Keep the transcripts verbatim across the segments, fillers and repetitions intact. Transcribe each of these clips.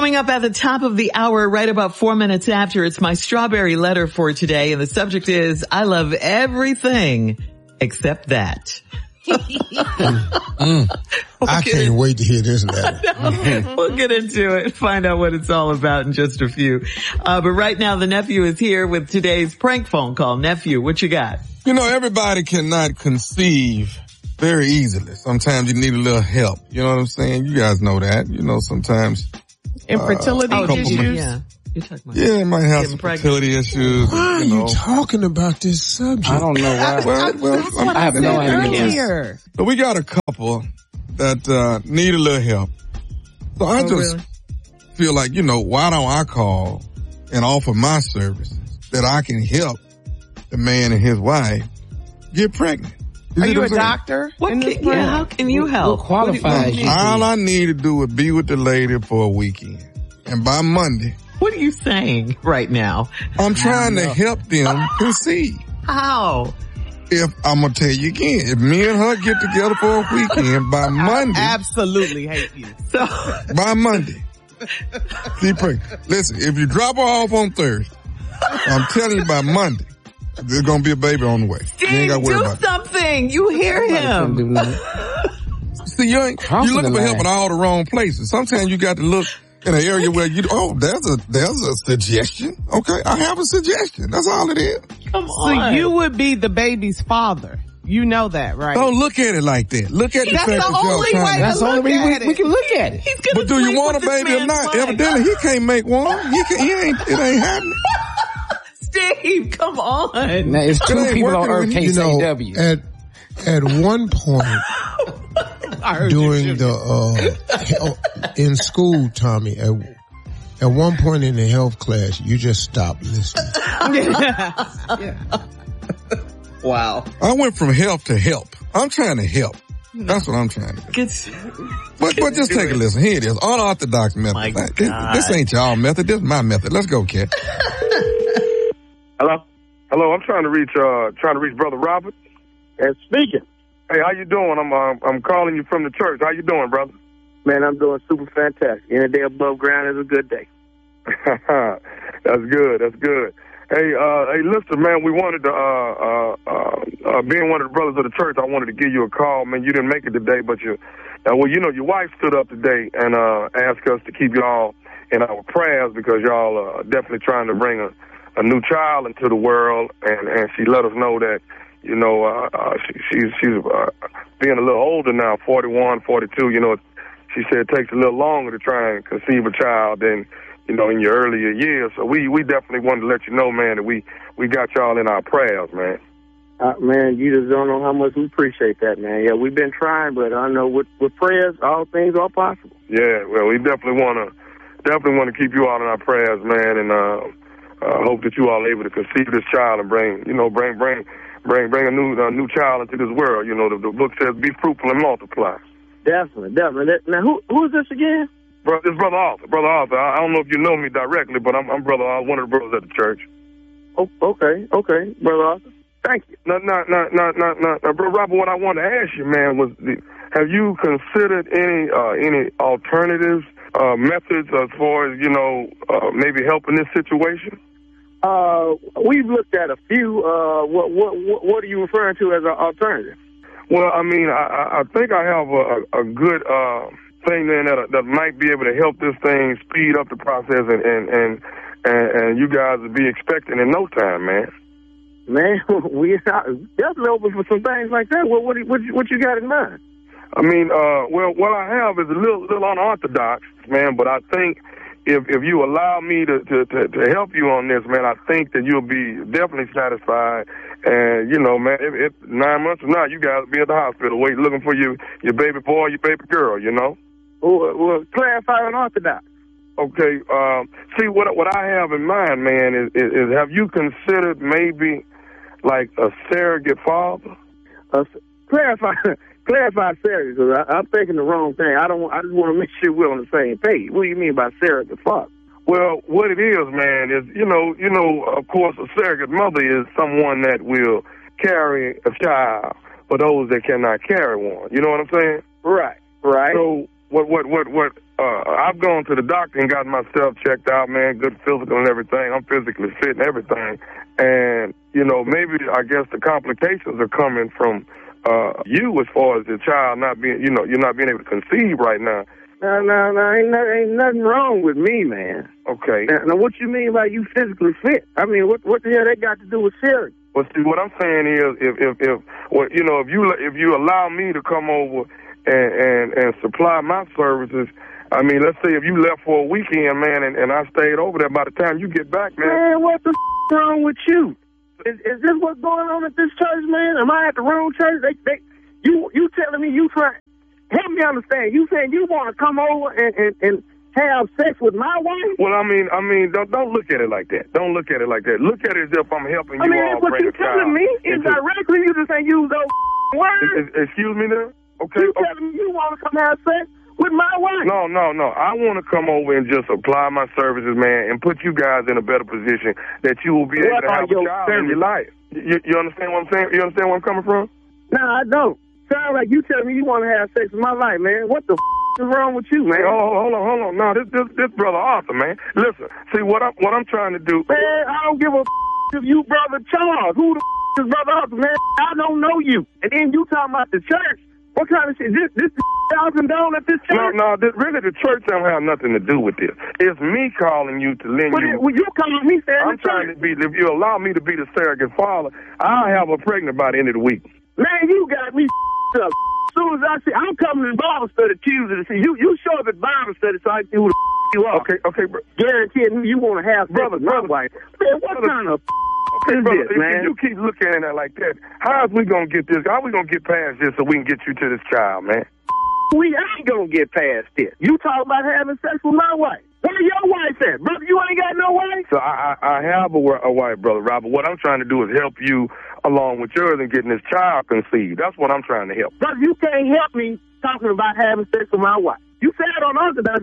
Coming up at the top of the hour, right about four minutes after, it's my strawberry letter for today. And the subject is, I love everything except that. mm. I can't in, wait to hear this letter. We'll get into it, find out what it's all about in just a few. Uh, but right now, the nephew is here with today's prank phone call. Nephew, what you got? You know, everybody cannot conceive very easily. Sometimes you need a little help. You know what I'm saying? You guys know that. You know, sometimes... Infertility uh, issues? Yeah. You're talking about yeah, it might have some fertility issues. Why you know. are you talking about this subject? I don't know why. Well, well, I have no idea. So we got a couple that uh need a little help. So I oh, just really? feel like, you know, why don't I call and offer my services that I can help the man and his wife get pregnant? Is Are you a doctor? What can, yeah, how can you help? What qualifies you? All I need to do is be with the lady for a weekend. And by Monday... What are you saying right now? I'm trying to help them conceive. How? If I'm going to tell you again, if me and her get together for a weekend, by Monday... I absolutely hate you. So, by Monday. See, pregnant. Listen, if you drop her off on Thursday, I'm telling you by Monday, there's going to be a baby on the way. Steve, you ain't got to worry do about something. It. You hear him. See, you ain't, you're looking for help in all the wrong places. Sometimes you got to look in an area where you, oh, there's a, there's a suggestion. Okay, I have a suggestion. That's all it is. Come on. So you would be the baby's father. You know that, right? Don't look at it like that. Look at the That's fact the that only y'all way That's the only way we, we can look at it. He's but do you want a baby or not? Life. Evidently, he can't make one. He, can, he ain't, it ain't happening. Steve, come on. Now, it's two people on Earth can't say W. At, at one point during the, uh, in school, Tommy, at, at one point in the health class, you just stopped listening. yeah. Wow. I went from help to help. I'm trying to help. That's what I'm trying to do. Get, but, but just take it. a listen. Here it is. Unorthodox method. My this, God. this ain't y'all method. This is my method. Let's go, kid. Hello? Hello, I'm trying to reach, uh, trying to reach Brother Robert. And speaking. Hey, how you doing? I'm, uh, I'm calling you from the church. How you doing, brother? Man, I'm doing super fantastic. Any day above ground is a good day. That's good. That's good. Hey, uh, hey, listen, man, we wanted to, uh, uh, uh, uh, being one of the brothers of the church, I wanted to give you a call. Man, you didn't make it today, but you, uh, well, you know, your wife stood up today and, uh, asked us to keep y'all in our prayers because y'all are definitely trying to bring a, a new child into the world. And, and she let us know that, you know, uh, uh she, she's, she's, uh, being a little older now, forty-one, forty-two, you know, she said it takes a little longer to try and conceive a child than, you know, in your earlier years. So we, we definitely wanted to let you know, man, that we, we got y'all in our prayers, man. Uh, man, you just don't know how much we appreciate that, man. Yeah, we've been trying, but I know with, with prayers, all things are possible. Yeah, well, we definitely want to, definitely want to keep you all in our prayers, man, and, uh, uh, hope that you all are able to conceive this child and bring, you know, bring, bring, bring, bring a new, a new child into this world. You know, the, the book says, be fruitful and multiply. Definitely, definitely. Now, who, who is this again? Bro, this Brother Arthur. Brother Arthur. I, I don't know if you know me directly, but I'm, I'm Brother Arthur, one of the brothers at the church. Oh, okay, okay, Brother Arthur. Thank you. No, no, no, no, no, no. Now, Brother Robert, what I wanted to ask you, man, was the, have you considered any uh, any alternatives, uh, methods as far as, you know, uh, maybe helping this situation? Uh, we've looked at a few. Uh, what, what, what, what are you referring to as an alternative? Well, I mean, I, I think I have a, a good uh, thing then that that might be able to help this thing speed up the process, and and and, and, and you guys will be expecting in no time, man. Man, we are definitely open for some things like that. What what what, what you got in mind? I mean, uh, well, what I have is a little little unorthodox, man, but I think if if you allow me to, to, to, to help you on this, man, I think that you'll be definitely satisfied. And, you know, man, if, if nine months from now, you guys will be at the hospital waiting, looking for your, your baby boy, your baby girl, you know? Well, well clarify unorthodox. Okay, um, see, what what I have in mind, man, is, is, is have you considered maybe like a surrogate father? Uh, clarify clarify surrogate, because I'm thinking the wrong thing. I don't. I just want to make sure we're on the same page. What do you mean by surrogate father? Well, what it is, man, is, you know, you know, of course, a surrogate mother is someone that will carry a child for those that cannot carry one. You know what I'm saying? Right, right. So, what, what, what, what, uh, I've gone to the doctor and got myself checked out, man, good physical and everything. I'm physically fit and everything. And, you know, maybe I guess the complications are coming from, uh, you as far as the child not being, you know, you're not being able to conceive right now. No, no, no, ain't, no, ain't nothing wrong with me, man. Okay. Now, now, what you mean by you physically fit? I mean, what, what the hell that got to do with Sherry? Well, see, what I'm saying is, if, if, if, well, you know, if you, if you allow me to come over and, and, and supply my services, I mean, let's say if you left for a weekend, man, and, and I stayed over there, by the time you get back, man. Man, what the f- wrong with you? Is, is this what's going on at this church, man? Am I at the wrong church? They, they, you, you telling me you trying, help me understand. You saying you want to come over and, and, and have sex with my wife? Well, I mean, I mean, don't, don't look at it like that. Don't look at it like that. Look at it as if I'm helping you I mean, all what bring you a child. telling me is into- directly you just ain't use those words. Excuse me now? Okay. You okay. telling me you want to come have sex with my wife? No, no, no. I want to come over and just apply my services, man, and put you guys in a better position that you will be What able to are have a your child in your life. You, you understand what I'm saying? You understand where I'm coming from? No, I don't. Sound like you telling me you want to have sex with my life, man. What the f*** is wrong with you, man? Hey, hold, hold on, hold on. No, this, this, this brother Arthur, man. Listen, see what I'm, what I'm trying to do. Man, I don't give a f*** if you brother Charles. Who the f*** is brother Arthur, man? I don't know you. And then you talking about the church. What kind of shit? This, this y'all condone at this church? No, no, this, really the church don't have nothing to do with this. It's me calling you to lend But you. it, well, you calling me saying I'm the trying church. to be, if you allow me to be the surrogate father, I'll have her pregnant by the end of the week. Man, you got me f***ed up. As soon as I see, I'm coming to Bible study Tuesday to see you. You show up at Bible study so I can see who the f*** you are. Okay, okay, bro. Guaranteeing you want to have sex Brother, with my brother. wife. Man, what Brother. kind of f*** Okay, is brother, this, if, man? if you keep looking at it like that, how is we gonna get this? How we gonna get past this so we can get you to this child, man? We ain't gonna get past this. You talk about having sex with my wife. Where your wife at? Brother, you ain't got no wife? So I, I, I have a, a wife, brother Robert. What I'm trying to do is help you along with yours and getting this child conceived. That's what I'm trying to help. Brother, you can't help me talking about having sex with my wife. You said on Orthodox,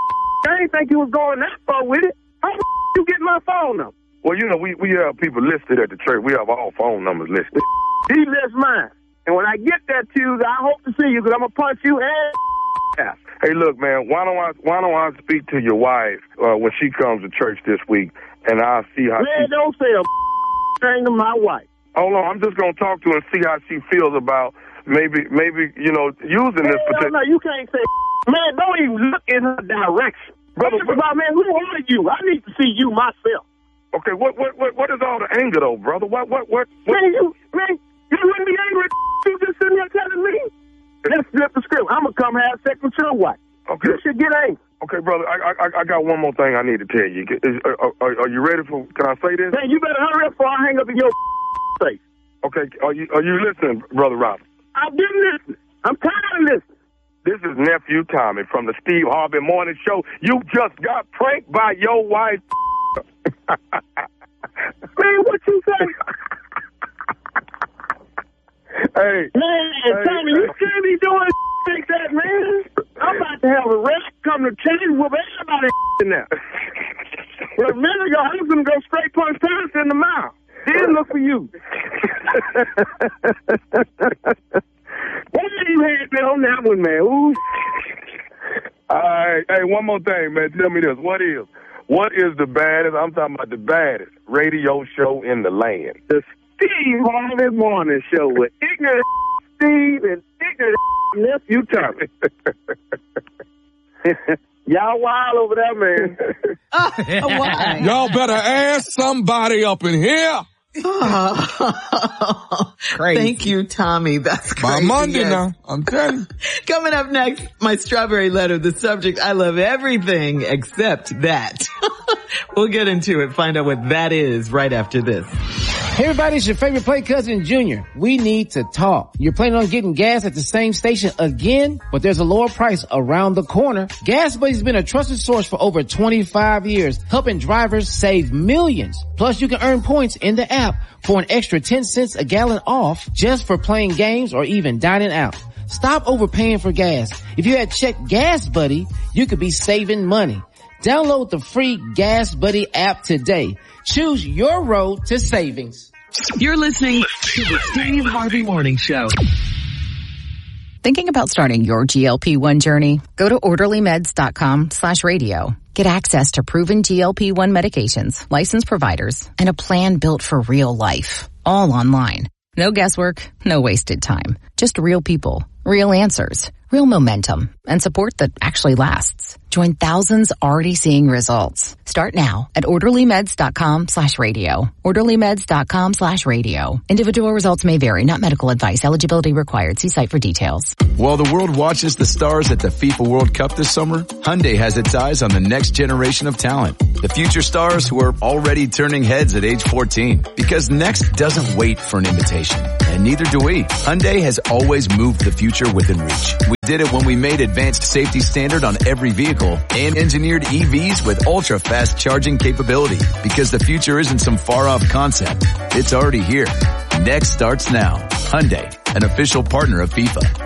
I didn't think you was going that far with it. How the you get my phone number? Well, you know, we, we have people listed at the church. We have all phone numbers listed. He lists mine. And when I get that Tuesday, I hope to see you because I'm going to punch you and ass. Hey, look, man, why don't I why don't I speak to your wife uh, when she comes to church this week, and I'll see how Man, she... don't say a thing to my wife. Hold on, I'm just going to talk to her and see how she feels about maybe, maybe you know, using this Man, particular... no, you can't say man, don't even look in her direction. Brother, about, man, who are you? I need to see you myself. Okay, what what what what is all the anger though, brother? What what what? what? Man, you man, you wouldn't be angry at you just sitting there telling me. Let's flip the script. I'm gonna come have sex with your wife. Okay. You should get angry. Okay, brother. I I I got one more thing I need to tell you. Is, are, are, are you ready for? Can I say this? Man, you better hurry up before I hang up in your face. Okay. Are you are you listening, brother Robert? I've been listening. I'm tired of listening. This is nephew Tommy from the Steve Harvey Morning Show. You just got pranked by your wife. Man, what you say? Hey, man, hey, Tommy, hey. you can't be doing like that, man. I'm about to have a rest come to church with everybody in there. Well, a minute ago, I was going to go straight punch Thomas in the mouth. Then look for you. What did you had me on that one, man? Ooh. All right. Hey, one more thing, man. Tell me this. What is what is the baddest? I'm talking about the baddest radio show in the land. The Steve Harvey Morning Show with ignorant Steve and ignorant nephew Tommy. Y'all wild over there, man. Why? Y'all better ask somebody up in here. Oh, thank you, Tommy. That's crazy. By Monday yes. now, I'm telling you. Coming up next, my strawberry letter. The subject, I love everything except that. We'll get into it, find out what that is right after this. Hey everybody, it's your favorite play cousin Junior. We need to talk. You're planning on getting gas at the same station again, but there's a lower price around the corner. Gas Buddy's been a trusted source for over twenty-five years, helping drivers save millions. Plus you can earn points in the app for an extra ten cents a gallon off just for playing games or even dining out. Stop overpaying for gas. If you had checked Gas Buddy, you could be saving money. Download the free Gas Buddy app today. Choose your road to savings. You're listening to the Steve Harvey Morning Show. Thinking about starting your G L P one journey? Go to orderlymeds.com slash radio. Get access to proven G L P one medications, licensed providers, and a plan built for real life. All online. No guesswork, no wasted time. Just real people, real answers, real momentum, and support that actually lasts. Join thousands already seeing results. Start now at orderlymeds.com slash radio. orderlymeds.com slash radio. Individual results may vary, not medical advice. Eligibility required. See site for details. While the world watches the stars at the FIFA World Cup this summer, Hyundai has its eyes on the next generation of talent. The future stars who are already turning heads at age fourteen. Because next doesn't wait for an invitation. And neither do we. Hyundai has always moved the future within reach. We did it when we made advanced safety standard on every vehicle and engineered E Vs with ultra-fast charging capability. Because the future isn't some far-off concept. It's already here. Next starts now. Hyundai, an official partner of FIFA.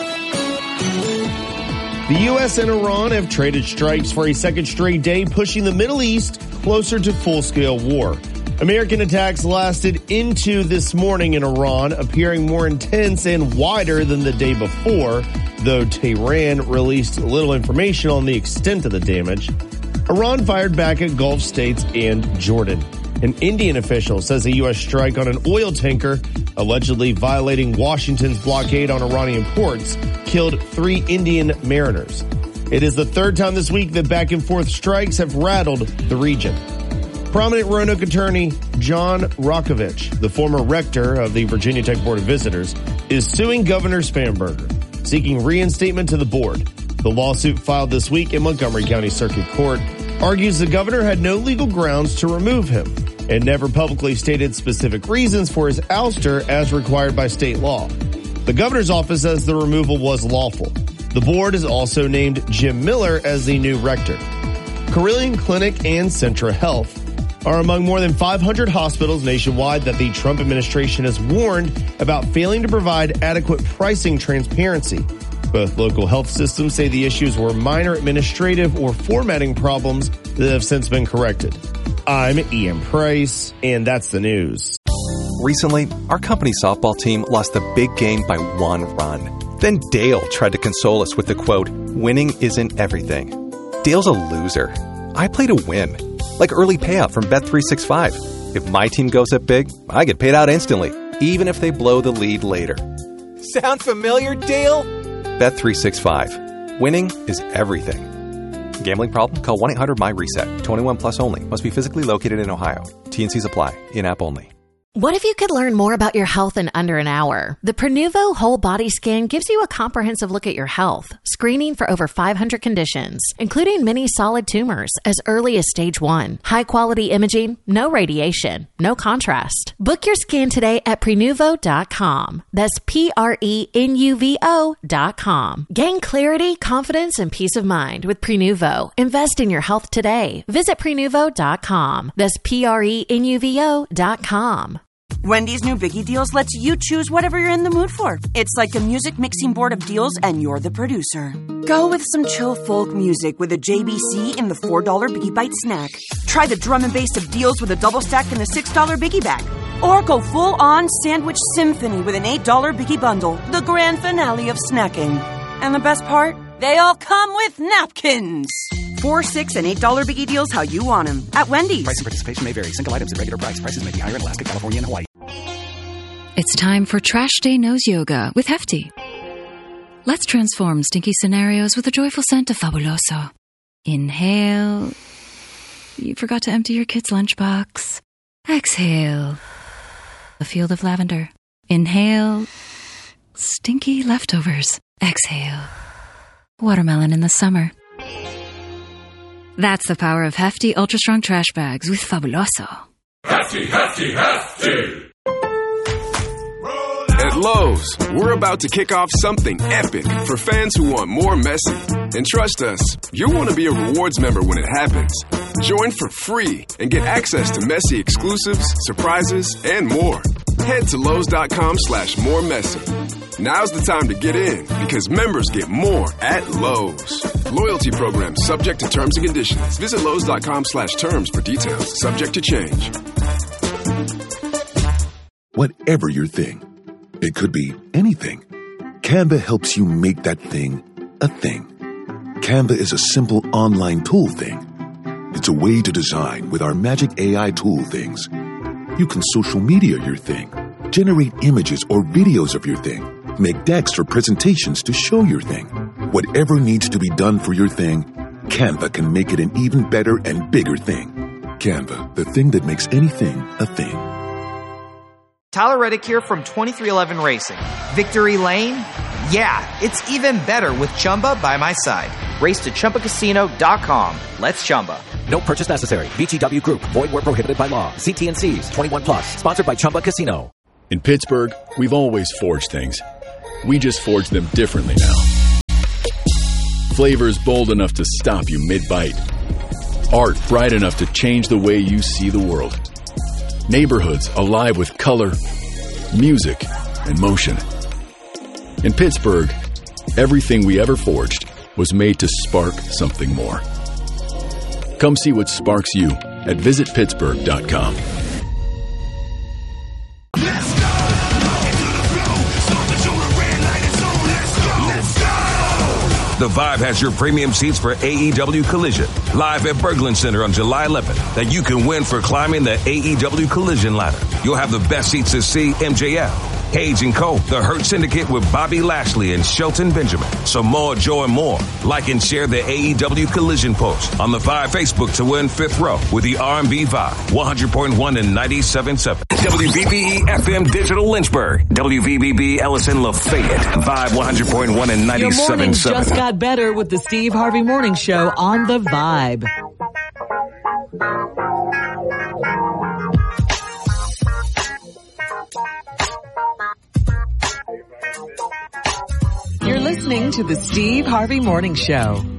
The U S and Iran have traded strikes for a second straight day, pushing the Middle East closer to full-scale war. American attacks lasted into this morning in Iran, appearing more intense and wider than the day before, though Tehran released little information on the extent of the damage. Iran fired back at Gulf states and Jordan. An Indian official says a U S strike on an oil tanker, allegedly violating Washington's blockade on Iranian ports, killed three Indian mariners. It is the third time this week that back-and-forth strikes have rattled the region. Prominent Roanoke attorney John Rokovich, the former rector of the Virginia Tech Board of Visitors, is suing Governor Spanberger, seeking reinstatement to the board. The lawsuit filed this week in Montgomery County Circuit Court argues the governor had no legal grounds to remove him and never publicly stated specific reasons for his ouster as required by state law. The governor's office says the removal was lawful. The board has also named Jim Miller as the new rector. Carilion Clinic and Centra Health are among more than five hundred hospitals nationwide that the Trump administration has warned about failing to provide adequate pricing transparency. Both local health systems say the issues were minor administrative or formatting problems that have since been corrected. I'm Ian Price, and that's the news. Recently, our company softball team lost the big game by one run. Then Dale tried to console us with the quote, "Winning isn't everything." Dale's a loser. I play to win. Like early payout from Bet three sixty-five. If my team goes up big, I get paid out instantly, even if they blow the lead later. Sound familiar, Dale? Bet three sixty-five. Winning is everything. Gambling problem? Call one eight hundred my reset. twenty-one plus only. Must be physically located in Ohio. T and C's apply. In-app only. What if you could learn more about your health in under an hour? The Prenuvo Whole Body Scan gives you a comprehensive look at your health, screening for over five hundred conditions, including many solid tumors as early as stage one. High-quality imaging, no radiation, no contrast. Book your scan today at Prenuvo dot com. That's P R E N U V O dot com. Gain clarity, confidence, and peace of mind with Prenuvo. Invest in your health today. Visit Prenuvo dot com. That's P R E N U V O dot com. Wendy's new Biggie Deals lets you choose whatever you're in the mood for. It's like a music mixing board of deals, and you're the producer. Go with some chill folk music with a J B C in the four dollar Biggie Bite snack. Try the drum and bass of deals with a double stack in the six dollar Biggie bag. Or go full-on sandwich symphony with an eight dollar Biggie bundle, the grand finale of snacking. And the best part? They all come with napkins. Four, six, and eight dollar Biggie Deals how you want them at Wendy's. Price and participation may vary. Single items at regular price. Prices may be higher in Alaska, California, and Hawaii. It's time for Trash Day Nose Yoga with Hefty. Let's transform stinky scenarios with a joyful scent of Fabuloso. Inhale. You forgot to empty your kid's lunchbox. Exhale. A field of lavender. Inhale. Stinky leftovers. Exhale. Watermelon in the summer. That's the power of Hefty Ultra Strong Trash Bags with Fabuloso. Hefty, Hefty, Hefty! At Lowe's, we're about to kick off something epic for fans who want more messy. And trust us, you'll want to be a rewards member when it happens. Join for free and get access to messy exclusives, surprises, and more. Head to Lowe's.com slash more messy. Now's the time to get in because members get more at Lowe's. Loyalty program subject to terms and conditions. Visit Lowe's.com slash terms for details. Subject to change. Whatever your thing, it could be anything. Canva helps you make that thing a thing. Canva is a simple online tool thing. It's a way to design with our magic A I tool things. You can social media your thing, generate images or videos of your thing, make decks for presentations to show your thing. Whatever needs to be done for your thing, Canva can make it an even better and bigger thing. Canva, the thing that makes anything a thing. Tyler Reddick here from twenty-three eleven Racing. Victory Lane? Yeah, it's even better with Chumba by my side. Race to Chumba Casino dot com. Let's Chumba. No purchase necessary. V G W Group. Void where prohibited by law. See T and C's. twenty-one plus. Sponsored by Chumba Casino. In Pittsburgh, we've always forged things. We just forge them differently now. Flavors bold enough to stop you mid-bite. Art bright enough to change the way you see the world. Neighborhoods alive with color, music, and motion. In Pittsburgh, everything we ever forged was made to spark something more. Come see what sparks you at visit pittsburgh dot com. The Vibe has your premium seats for A E W Collision, live at Berglund Center on July eleventh, that you can win for climbing the A E W Collision ladder. You'll have the best seats to see M J F, Cage and Co., The Hurt Syndicate with Bobby Lashley and Shelton Benjamin. Samoa Joe and more. Like and share the A E W Collision post on the Vibe Facebook to win fifth row with the R and B Vibe, one hundred point one and ninety-seven point seven. W V B E F M Digital Lynchburg. W V B B Ellison Lafayette. Vibe one hundred point one and ninety-seven point seven. Your mornings just got better with the Steve Harvey Morning Show on the Vibe. You're listening to the Steve Harvey Morning Show.